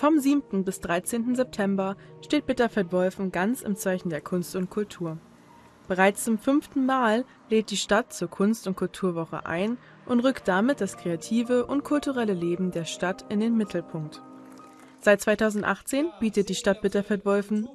Vom 7. bis 13. September steht Bitterfeld-Wolfen ganz im Zeichen der Kunst und Kultur. Bereits zum 5. Mal lädt die Stadt zur Kunst- und Kulturwoche ein und rückt damit das kreative und kulturelle Leben der Stadt in den Mittelpunkt. Seit 2018 bietet die Stadt Bitterfeld-Wolfen